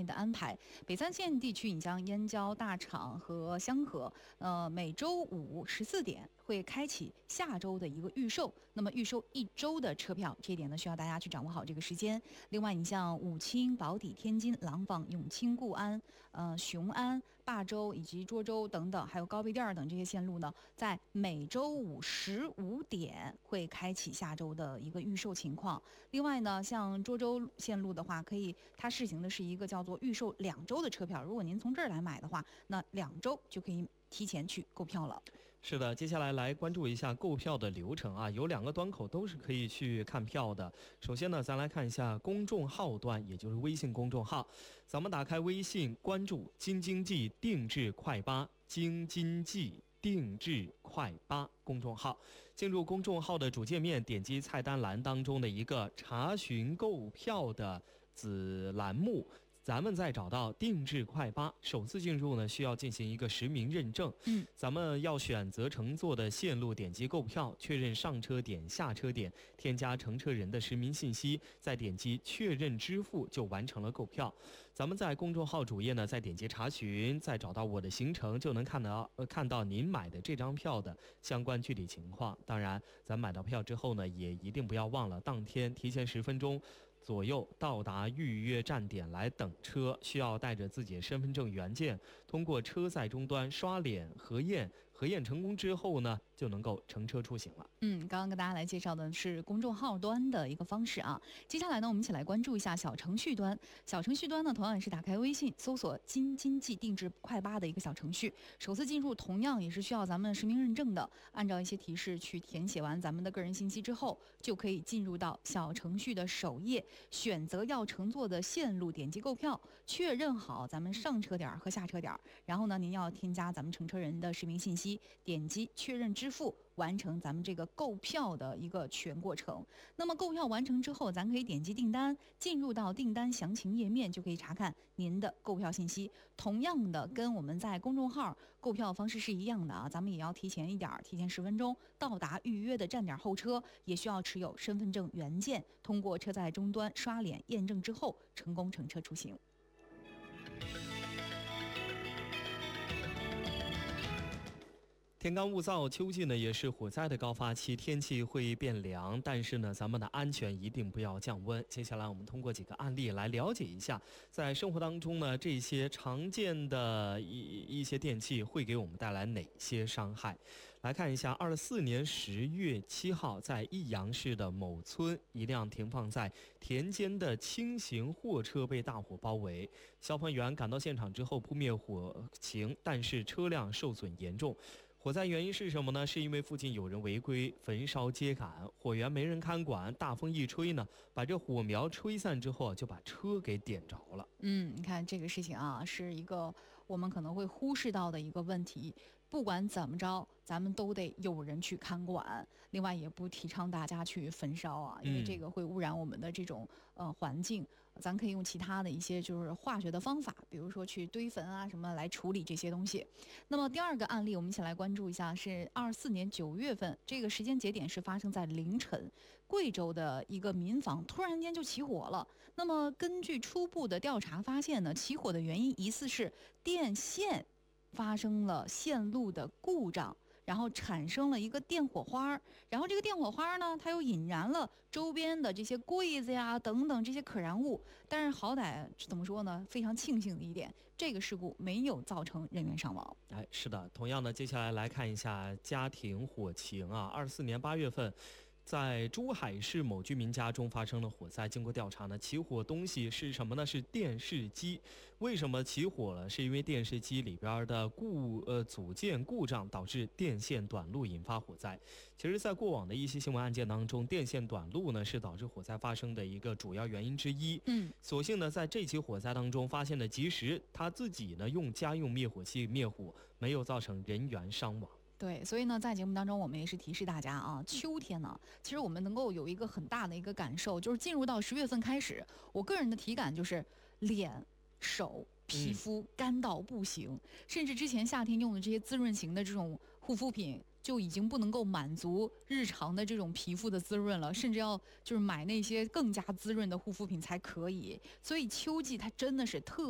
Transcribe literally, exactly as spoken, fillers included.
内的安排。北三县地区，你像燕郊、大厂和香河，呃，每周五十四点会开启下周的一个预售，那么预售一周的车票，这一点呢需要大家去掌握好这个时间。另外，你像武清、宝坻、天津、廊坊、永清、固安、呃雄安、霸州以及涿州等等，还有高碑店等这些线路呢，在每周五十五点会开启下周的一个预售情况。另外呢，像涿州线路的话，可以它试行的是一个叫做预售两周的车票，如果您从这儿来买的话，那两周就可以提前去购票了。 是的，接下来来关注一下购票的流程啊，有两个端口都是可以去看票的。首先呢，咱来看一下公众号端，也就是微信公众号。咱们打开微信，关注京津冀定制快八，京津冀定制快八公众号，进入公众号的主界面，点击菜单栏当中的一个查询购票的子栏目，咱们再找到定制快八，首次进入呢需要进行一个实名认证。 嗯， 咱们要选择乘坐的线路，点击购票，确认上车点、下车点，添加乘车人的实名信息，再点击确认支付，就完成了购票。咱们在公众号主页呢，再点击查询，再找到我的行程，就能看到呃看到您买的这张票的相关具体情况。当然，咱买到票之后呢，也一定不要忘了当天提前十分钟左右到达预约站点来等车，需要带着自己的身份证原件，通过车载终端刷脸核验，核验成功之后呢，就能够乘车出行了。 嗯，刚刚跟大家来介绍的是公众号端的一个方式啊。接下来呢，我们一起来关注一下小程序端。小程序端呢，同样也是打开微信，搜索“京津冀定制快八”的一个小程序，首次进入同样也是需要咱们实名认证的，按照一些提示去填写完咱们的个人信息之后，就可以进入到小程序的首页，选择要乘坐的线路，点击购票，确认好咱们上车点和下车点，然后呢，您要添加咱们乘车人的实名信息，点击确认支付，完成咱们这个购票的一个全过程。那么购票完成之后，咱可以点击订单，进入到订单详情页面，就可以查看您的购票信息。同样的，跟我们在公众号购票方式是一样的啊，咱们也要提前一点，提前十分钟到达预约的站点候车，也需要持有身份证原件，通过车载终端刷脸验证之后，成功乘车出行。 天干物燥，秋季呢也是火灾的高发期，天气会变凉，但是呢，咱们的安全一定不要降温。接下来我们通过几个案例来了解一下，在生活当中呢，这些常见的一一些电器会给我们带来哪些伤害？来看一下，二十四年十月七号，在益阳市的某村，一辆停放在田间的轻型货车被大火包围，消防员赶到现场之后扑灭火情，但是车辆受损严重。火灾原因是什么呢？是因为附近有人违规焚烧秸秆，火源没人看管，大风一吹呢，把这火苗吹散之后，就把车给点着了。 嗯，你看这个事情啊，是一个我们可能会忽视到的一个问题。不管怎么着，咱们都得有人去看管。另外，也不提倡大家去焚烧啊，因为这个会污染我们的这种呃环境。咱可以用其他的一些就是化学的方法，比如说去堆焚啊什么来处理这些东西。那么第二个案例，我们一起来关注一下，是二四年九月份，这个时间节点是发生在凌晨，贵州的一个民房突然间就起火了。那么根据初步的调查发现呢，起火的原因疑似是电线发生了线路的故障，然后产生了一个电火花，然后这个电火花呢，它又引燃了周边的这些柜子呀等等这些可燃物。但是好歹怎么说呢，非常庆幸的一点，这个事故没有造成人员伤亡。 哎，是的，同样的，接下来来看一下家庭火情啊，二四年八月份。在珠海市某居民家中发生了火灾，经过调查呢，起火东西是什么呢？是电视机。为什么起火了？是因为电视机里边的故呃组件故障导致电线短路，引发火灾。其实，在过往的一些新闻案件当中，电线短路呢是导致火灾发生的一个主要原因之一。 嗯， 所幸呢，在这起火灾当中发现的及时，他自己呢用家用灭火器灭火，没有造成人员伤亡。 对，所以呢，在节目当中，我们也是提示大家啊，秋天呢，其实我们能够有一个很大的一个感受，就是进入到十月份开始，我个人的体感就是脸、手、皮肤干到不行，嗯、甚至之前夏天用的这些滋润型的这种护肤品，就已经不能够满足日常的这种皮肤的滋润了，甚至要就是买那些更加滋润的护肤品才可以。所以秋季它真的是特